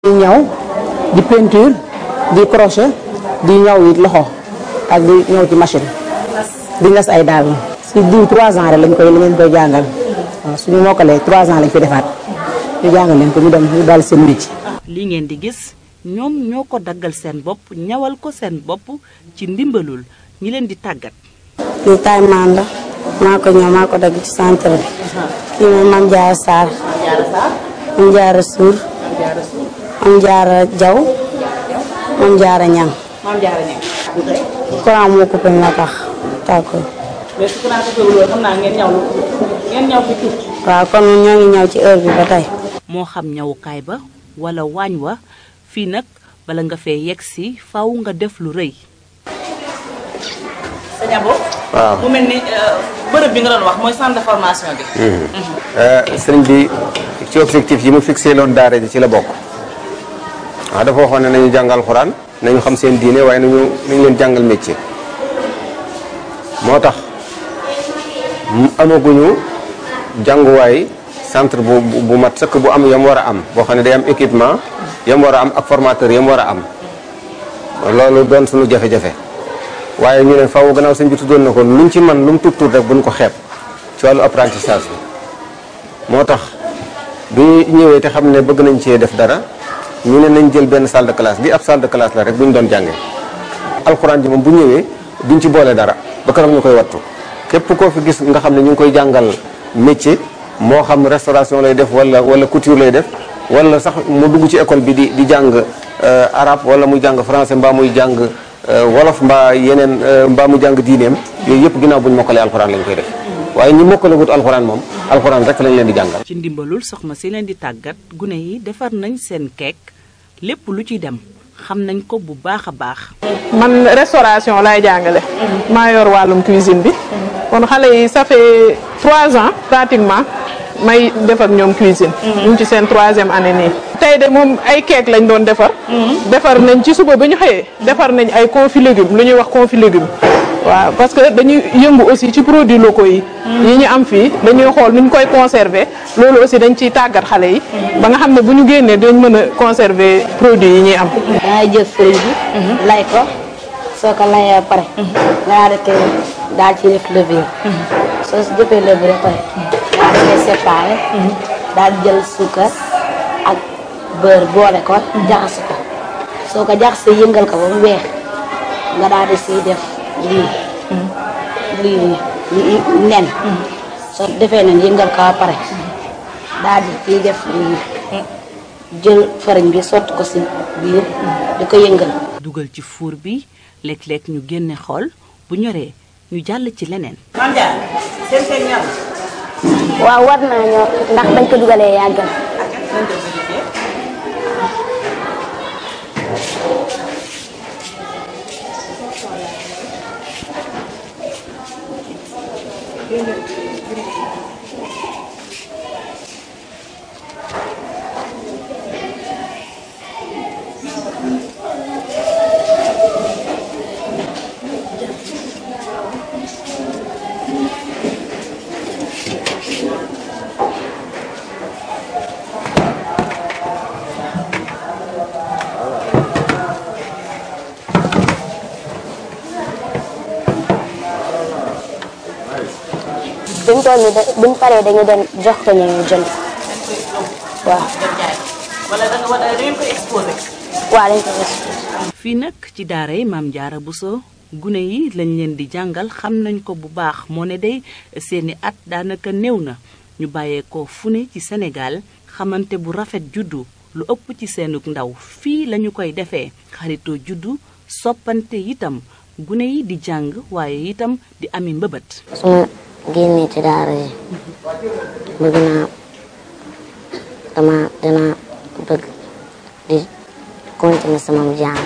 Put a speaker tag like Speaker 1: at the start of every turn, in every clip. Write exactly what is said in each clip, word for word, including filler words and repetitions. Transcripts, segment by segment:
Speaker 1: di ñaw di peinture di crochet di ñaw it loxo ak di ñaw ci machine di ngas ay daal ci diw trois ans rek lañ koy lañ koy jàngal waaw suñu mokkalee trois ans lañ fi defaat ñu jàngal leen ko ñu dem ñu dal seen métier.
Speaker 2: li ngeen di gis ñoom ñoo ko daggal seen bopp ñawal ko seen bopp ci ndimbalul ñi leen di tàggat.
Speaker 3: lii taay maan la maa ko ñëw maa ko dagg ci centre bi. kii mooy Mame Diarra Sarr. Mame Diarra Sour. Mame Diarra Diaw. Mame Diarra Niang.
Speaker 2: Mame Diarra Niang.
Speaker 3: courant moo coupé moo tax tàkkul.
Speaker 2: mais su courant coupé wul xam naa ngeen ñaw ngeen ñaw fi tuuti.
Speaker 3: waaw kon ñoo ngi ñaw ci heure bi ba tey.
Speaker 2: moo xam ñawukaay ba wala waañ wa fii nag bala nga fee yegg si faw nga def lu rëy. sëñ Abo.
Speaker 4: waaw
Speaker 2: mu mel ni bërëb bi nga doon wax mooy centre de formation bi.
Speaker 4: sëriñ bi ci objectif yi mu fixé loon daara ji ci la bokk. waaw dafa waxoon ne nañu jàngal xuraan nañu xam seen diine waaye nañu nañu leen jàngal métier. moo tax amaguñu jànguwaay centre bu bu mat sëkk bu am yam war a am boo xam ne day am équipement yam war a am ak formateur yam war a am loolu doon suñu jafe-jafe. waaye ñu ne faaw gannaaw sëñ bi tuddoon na ko luñ ci man lu mu tuut tuut rek buñ ko xeeb ci wàllu apprentissage bi moo tax bi ñëwee te xam ne bëgg nañ cee def dara ñu ne nañ jël benn salle de classe bi ab salle de classe la rek bu ñu doon jàngee alxuraan ji moom bu ñëwee duñ ci boole dara ba kanam ñu koy wattu képp koo fi gis nga xam ne ñu ngi koy jàngal métier moo xam restauration lay def wala wala couture lay def wala sax mu dugg ci école bi di di jàng arabe wala muy jàng français mbaa muy jàng wolof mbaa yeneen mbaa mu jàng diineem yooyu yëpp ginnaaw bu ñu mokkalee alxuraan lañ koy def waaye ñi mokkalagut alxuraan moom alxuraan rek lañ leen di jàngal.
Speaker 2: ci ndimbalul soxna si leen di tàggat gune yi defar nañ seen keek lépp lu ci dem xam nañ ko bu baax a baax.
Speaker 5: man restauration laay jàngale. maa yor wàllum cuisine bi. kon xale yi ça fait trois ans pratiquement may def ak ñoom cuisine. ñu ngi ci seen troisième année nii. tey de moom ay keek lañ doon defar. defar nañ ci suba ba ñu xëyee defar nañ ay confit légumes lu ñuy wax confit légumes. waaw parce que dañuy yëngu aussi ci produits locaux yi. yi ñu am fii dañuy xool nu ñu koy conserver loolu aussi dañ ciy tàggat xale yi. ba nga xam ne bu ñu génnee dañ mën a conserver produits yi ñuy am.
Speaker 3: dangay jël fëriñ bi. lay ko soo ko layee ba pare. nga daal di koy daal ci def levure. soo si jëfee levure ba pare. daal di koy séparé. daal di jël suukar ak beurre boole ko. jaxase ko soo ko jaxasee yëngal ko ba mu weex nga daal di siy def. lii lii lii nen soo defee nen yëngal ko ba pare daal di ciy def lii jël fariñ bi sotti ko si biir di ko yëngal.
Speaker 2: dugal ci four bi léeg-léeg ñu génne xool bu ñoree ñu jàll ci leneen.
Speaker 3: waaw war naa ñor ndax bañ ko dugalee yàggal. buñ toll nii da buñ paree dañu dem jox ko ñu ñu jënd waaw.
Speaker 2: wala da nga wala da ngeen koy exposé.
Speaker 3: waaw dañ koy exposé.
Speaker 2: fii nag ci daara yi Mame Diarra Bousso gune yi lañ leen di jàngal xam nañ ko bu baax moo ne day seeni at daanaka néew na ñu bàyyeekoo fu ne ci Sénégal xamante bu rafet juddu lu ëpp ci seenug ndaw fii lañu koy defee xaritoo juddu soppante itam gune yi di jàng waaye itam di ami mbëbët.
Speaker 3: génne ci daara yi bëgg naa dama dina bëgg di continuer sama jàng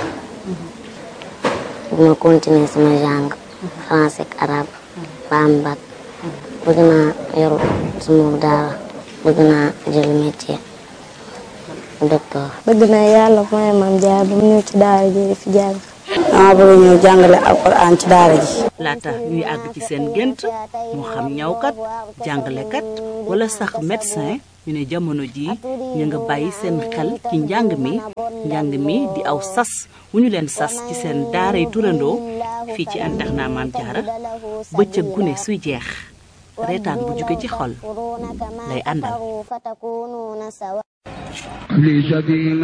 Speaker 3: ma continuer sama jàng français ak arabe ba am bac bëgg naa yoru sama daara bëgg naa jël métier docteur. bëgg naa yàlla mooy Mame Diarra ba mu ñëw ci daara ji di fi jàng. dama bëgg ñëw jàngale alxuraan ci daara ji.
Speaker 2: laata ñuy àgg ci seen gént moo xam ñawkat jàngalekat wala sax médecin ñu ne jamono ji ñu nga bàyyi seen xel ci njàng mi njàng mi di aw sas wu ñu leen sas ci seen daaray turandoo fii ci internat Mame Diarra bëccëg gune suy jeex reetaan bu jóge ci xol lay àndal